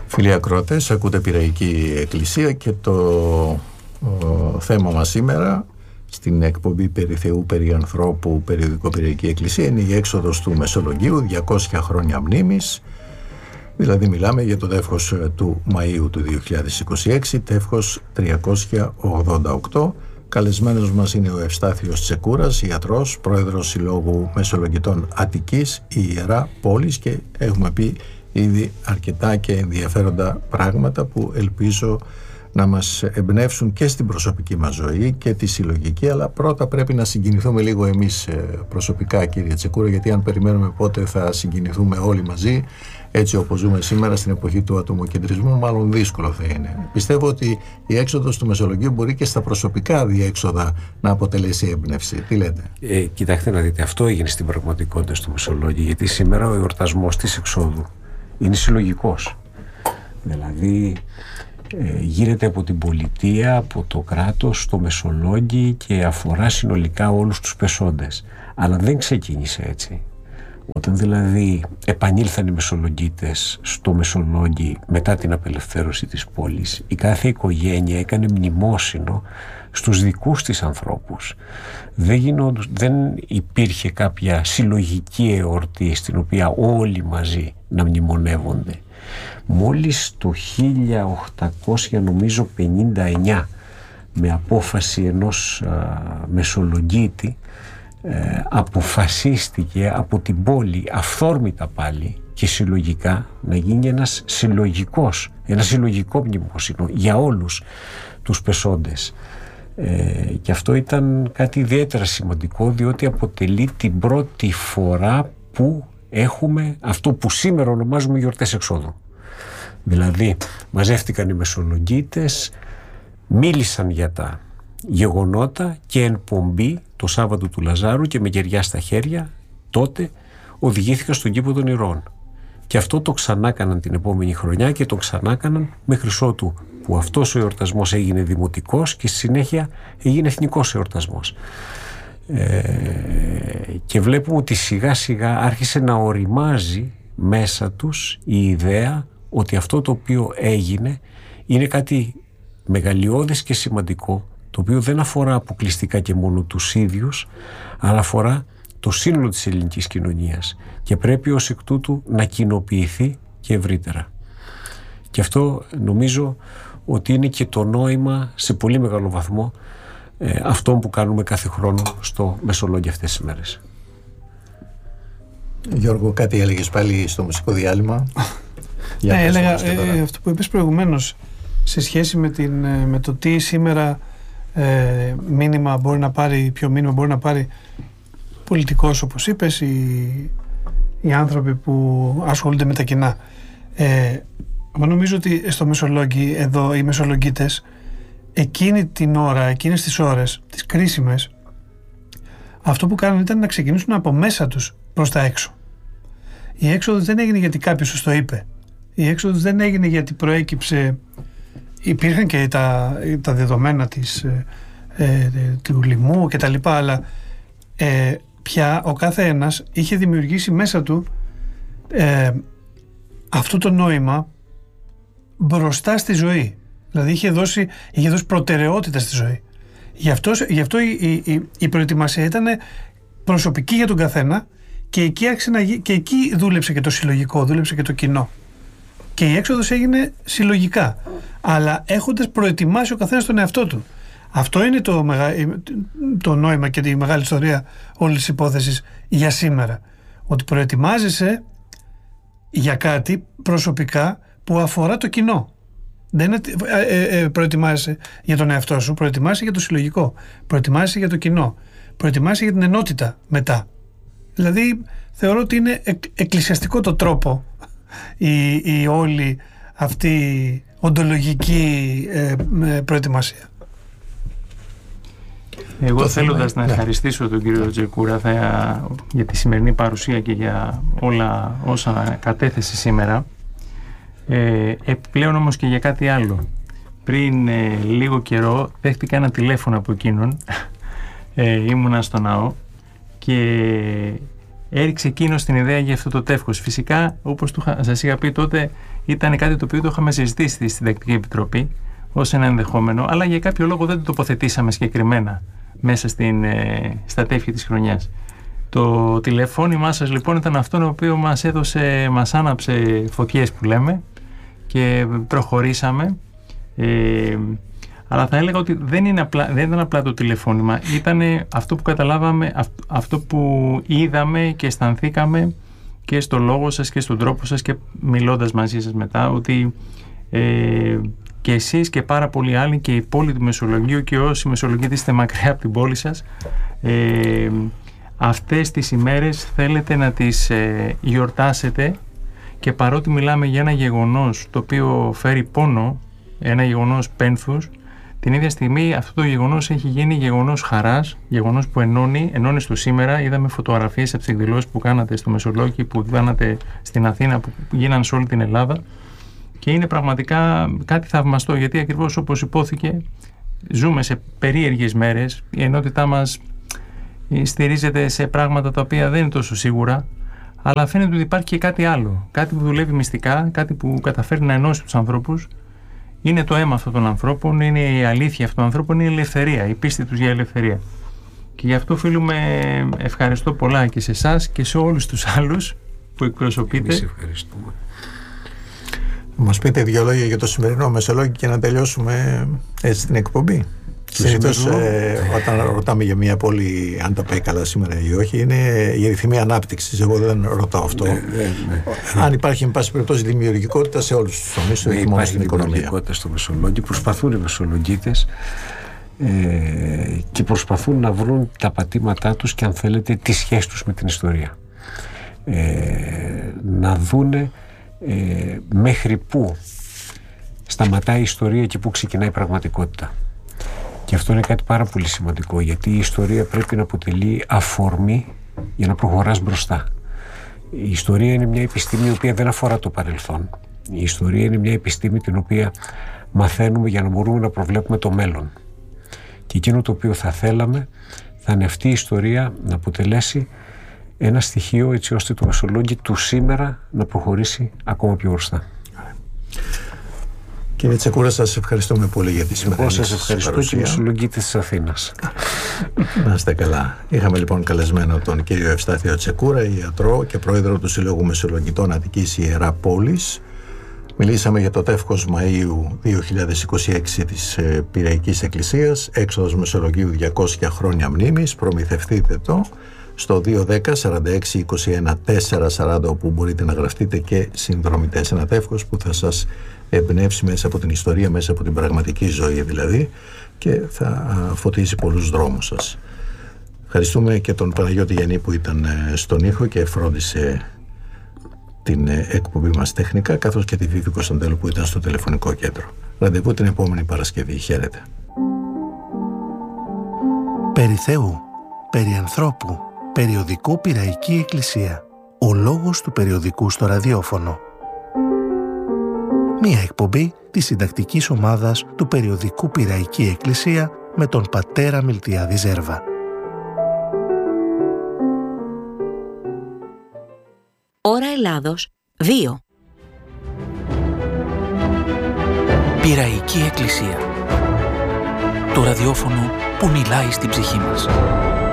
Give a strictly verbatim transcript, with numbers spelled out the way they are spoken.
Φίλοι ακροατές, ακούτε Πειραϊκή Εκκλησία και το ο, θέμα μας σήμερα στην εκπομπή «Περί Θεού, περί ανθρώπου», περιοδικό Πειραϊκή Εκκλησία, είναι η έξοδος του Μεσολογγίου, διακόσια χρόνια μνήμης. Δηλαδή μιλάμε για το τεύχος του Μαΐου του δύο χιλιάδες είκοσι έξι, τεύχος τριακόσια ογδόντα οκτώ. Καλεσμένος μας είναι ο Ευστάθιος Τσεκούρας, ιατρός, πρόεδρος Συλλόγου Μεσολογγιτών Αττικής, η Ιερά Πόλης, και έχουμε πει ήδη αρκετά και ενδιαφέροντα πράγματα που ελπίζω να μας εμπνεύσουν και στην προσωπική μας ζωή και τη συλλογική. Αλλά πρώτα πρέπει να συγκινηθούμε λίγο εμείς προσωπικά, κύριε Τσεκούρα, γιατί αν περιμένουμε πότε θα συγκινηθούμε όλοι μαζί, έτσι όπως ζούμε σήμερα στην εποχή του ατομοκεντρισμού, μάλλον δύσκολο θα είναι. Πιστεύω ότι η έξοδος του Μεσολογγίου μπορεί και στα προσωπικά διέξοδα να αποτελέσει έμπνευση. Τι λέτε? Ε, κοιτάξτε να δείτε, αυτό έγινε στην πραγματικότητα στο Μεσολόγγιο, γιατί σήμερα ο εορτασμός της εξόδου είναι συλλογικός. Δηλαδή ε, γίνεται από την πολιτεία, από το κράτος, στο Μεσολόγγι, και αφορά συνολικά όλους τους πεσόντες. Αλλά δεν ξεκίνησε έτσι. Όταν δηλαδή επανήλθαν οι Μεσολογγίτες στο Μεσολόγγι μετά την απελευθέρωση της πόλης, η κάθε οικογένεια έκανε μνημόσυνο στους δικούς της ανθρώπους. Δεν, γινόντου, δεν υπήρχε κάποια συλλογική εορτή στην οποία όλοι μαζί να μνημονεύονται. Μόλις το χίλια οκτακόσια πενήντα εννιά, με απόφαση ενός α, Μεσολογγίτη, Ε, αποφασίστηκε από την πόλη αυθόρμητα πάλι και συλλογικά να γίνει ένας συλλογικός, ένα συλλογικό μνημόσυνο για όλους τους πεσόντες. Ε, και αυτό ήταν κάτι ιδιαίτερα σημαντικό, διότι αποτελεί την πρώτη φορά που έχουμε αυτό που σήμερα ονομάζουμε γιορτές εξόδου. Δηλαδή μαζεύτηκαν οι Μεσολογγίτες, μίλησαν για τα γεγονότα και εν πομπή το Σάββατο του Λαζάρου και με κεριά στα χέρια τότε οδηγήθηκαν στον κήπο των Ηρώων. Και αυτό το ξανάκαναν την επόμενη χρονιά και το ξανάκαναν μέχρι ότου που αυτός ο εορτασμός έγινε δημοτικός και στη συνέχεια έγινε εθνικός εορτασμός. Ε, και βλέπουμε ότι σιγά σιγά άρχισε να οριμάζει μέσα τους η ιδέα ότι αυτό το οποίο έγινε είναι κάτι μεγαλειώδες και σημαντικό, το οποίο δεν αφορά αποκλειστικά και μόνο τους ίδιους, αλλά αφορά το σύνολο της ελληνικής κοινωνίας και πρέπει ως εκ τούτου να κοινοποιηθεί και ευρύτερα. Και αυτό νομίζω ότι είναι και το νόημα σε πολύ μεγάλο βαθμό ε, αυτό που κάνουμε κάθε χρόνο στο Μεσολόγγιο αυτές τις μέρες. Γιώργο, κάτι έλεγες πάλι στο μουσικό διάλειμμα? Για ναι, έλεγα ε, αυτό που είπες προηγουμένως σε σχέση με, την, με το τι σήμερα ε, μήνυμα μπορεί να πάρει, ποιο μήνυμα μπορεί να πάρει πολιτικός, όπως είπες, οι, οι άνθρωποι που ασχολούνται με τα κοινά. Ε, νομίζω ότι στο Μεσολόγγι, εδώ οι Μεσολογγίτες, εκείνη την ώρα, εκείνες τις ώρες, τις κρίσιμες, αυτό που κάνουν ήταν να ξεκινήσουν από μέσα τους προς τα έξω. Η έξοδος δεν έγινε γιατί κάποιος τους το είπε. Η έξοδος δεν έγινε γιατί προέκυψε. Υπήρχαν και τα, τα δεδομένα της, ε, ε, του λοιμού και τα λοιπά, αλλά ε, πια ο κάθε ένας είχε δημιουργήσει μέσα του ε, αυτό το νόημα μπροστά στη ζωή. Δηλαδή είχε δώσει, είχε δώσει προτεραιότητα στη ζωή. Γι' αυτό, γι' αυτό η, η, η προετοιμασία ήταν προσωπική για τον καθένα και εκεί, άρχισε να, και εκεί δούλεψε και το συλλογικό, δούλεψε και το κοινό. Και η έξοδος έγινε συλλογικά, αλλά έχοντας προετοιμάσει ο καθένας τον εαυτό του. Αυτό είναι το, μεγα... το νόημα και τη μεγάλη ιστορία όλης της υπόθεσης για σήμερα. Ότι προετοιμάζεσαι για κάτι προσωπικά που αφορά το κοινό. Δεν είναι, ε, ε, προετοιμάζεσαι για τον εαυτό σου, προετοιμάζεσαι για το συλλογικό, προετοιμάζεσαι για το κοινό, προετοιμάζεσαι για την ενότητα μετά. Δηλαδή θεωρώ ότι είναι εκ, εκκλησιαστικό το τρόπο η, η όλη αυτή οντολογική ε, προετοιμασία. Εγώ θέλοντας να ευχαριστήσω τον κύριο Τσεκούρα θα, για τη σημερινή παρουσία και για όλα όσα κατέθεσε σήμερα. Ε, επιπλέον όμως και για κάτι άλλο. Πριν ε, λίγο καιρό δέχτηκα ένα τηλέφωνο από εκείνον, ε, ήμουνα στο ναό και έριξε εκείνο την ιδέα για αυτό το τεύχος. Φυσικά, όπως σας είχα πει τότε, ήταν κάτι το οποίο το είχαμε συζητήσει στη Συντακτική Επιτροπή ως ένα ενδεχόμενο, αλλά για κάποιο λόγο δεν το τοποθετήσαμε συγκεκριμένα μέσα στην, ε, στα τεύχη της χρονιάς. Το τηλεφώνημά σας λοιπόν ήταν αυτό το οποίο μας έδωσε, μας άναψε φωτιές που λέμε και προχωρήσαμε. Ε, αλλά θα έλεγα ότι δεν, είναι απλά, δεν ήταν απλά το τηλεφώνημα, ήταν αυτό που καταλάβαμε, αυτό που είδαμε και αισθανθήκαμε και στο λόγο σας και στον τρόπο σας και μιλώντας μαζί σας μετά, ότι ε, και εσείς και πάρα πολλοί άλλοι και η πόλη του Μεσολογγίου και όσοι Μεσολογγίτε είστε μακριά από την πόλη σας, ε, αυτές τις ημέρες θέλετε να τις ε, γιορτάσετε, και παρότι μιλάμε για ένα γεγονός το οποίο φέρει πόνο, ένα γεγονός πένθους, την ίδια στιγμή αυτό το γεγονός έχει γίνει γεγονός χαράς, γεγονός που ενώνει, ενώνει στο σήμερα. Είδαμε φωτογραφίες από τις εκδηλώσεις που κάνατε στο Μεσολόγγι, που κάνατε στην Αθήνα, που γίνανε σε όλη την Ελλάδα, και είναι πραγματικά κάτι θαυμαστό, γιατί ακριβώς όπως υπόθηκε ζούμε σε περίεργες μέρες, η ενότητά μας στηρίζεται σε πράγματα τα οποία δεν είναι τόσο σίγουρα, αλλά φαίνεται ότι υπάρχει και κάτι άλλο, κάτι που δουλεύει μυστικά, κάτι που καταφέρει να ενώσει τους ανθρώπους. Είναι το αίμα αυτών των ανθρώπων, είναι η αλήθεια αυτών των ανθρώπων, είναι η ελευθερία, η πίστη τους για ελευθερία. Και γι' αυτό, οφείλουμε, ευχαριστώ πολλά και σε εσάς και σε όλους τους άλλους που εκπροσωπείτε. Εμείς ευχαριστούμε. Μας πείτε δύο λόγια για το σημερινό Μεσολόγγι και να τελειώσουμε έτσι την εκπομπή. Συνήθως ε, όταν ρωτάμε για μια πόλη αν τα πάει καλά σήμερα ή όχι, είναι η ρυθμή ανάπτυξης. Εγώ δεν ρωτάω αυτό. Ναι, ναι, ναι. Αν υπάρχει, εν πάση περιπτώσει, δημιουργικότητα σε όλους τους τομείς, όχι μόνο στην οικονομία. Υπάρχει δημιουργικότητα στο Μεσολόγγι. Προσπαθούν οι Μεσολογγίτες ε, και προσπαθούν να βρουν τα πατήματά τους και, αν θέλετε, τη σχέση τους με την ιστορία. Ε, να δούνε ε, μέχρι πού σταματάει η ιστορία και πού ξεκινάει η πραγματικότητα. Και αυτό είναι κάτι πάρα πολύ σημαντικό, γιατί η ιστορία πρέπει να αποτελεί αφορμή για να προχωράς μπροστά. Η ιστορία είναι μια επιστήμη η οποία δεν αφορά το παρελθόν. Η ιστορία είναι μια επιστήμη την οποία μαθαίνουμε για να μπορούμε να προβλέπουμε το μέλλον. Και εκείνο το οποίο θα θέλαμε θα είναι αυτή η ιστορία να αποτελέσει ένα στοιχείο, έτσι ώστε το Μεσολόγγι του σήμερα να προχωρήσει ακόμα πιο μπροστά. Κύριε Τσεκούρα, σας ευχαριστούμε πολύ για τη σημερινή παρουσία. Εγώ σας ευχαριστώ και οι Μεσολογγίτες της Αθήνας. Να είστε καλά. Είχαμε λοιπόν καλεσμένο τον κύριο Ευστάθιο Τσεκούρα, ιατρό και πρόεδρο του Συλλόγου Μεσολογγιτών Αττικής Ιερά Πόλης. Μιλήσαμε για το τεύχος Μαΐου δύο χιλιάδες είκοσι έξι της Πειραϊκής Εκκλησίας, έξοδος Μεσολογγίου διακόσια χρόνια μνήμης. Προμηθευτείτε το στο δύο δέκα σαράντα έξι είκοσι ένα τετρακόσια σαράντα, όπου μπορείτε να γραφτείτε και συνδρομητές. Ένα τεύχος που θα σας εμπνεύσει μέσα από την ιστορία, μέσα από την πραγματική ζωή δηλαδή, και θα φωτίσει πολλούς δρόμους σας. Ευχαριστούμε και τον Παναγιώτη Γιαννή που ήταν στον ήχο και φρόντισε την εκπομπή μας τεχνικά, καθώς και τη Βίβη Κωνσταντέλου που ήταν στο τηλεφωνικό κέντρο. Ραντεβού την επόμενη Παρασκευή. Χαίρετε. Περί Θεού, περί ανθρώπου, περιοδικό Πειραϊκή Εκκλησία. Ο λόγος του περιοδικού στο ραδιόφωνο. Μία εκπομπή της συντακτικής ομάδας του περιοδικού Πειραϊκή Εκκλησία με τον πατέρα Μιλτιάδη Ζέρβα. Ώρα Ελλάδος δύο. Πειραϊκή Εκκλησία. Το ραδιόφωνο που μιλάει στην ψυχή μας.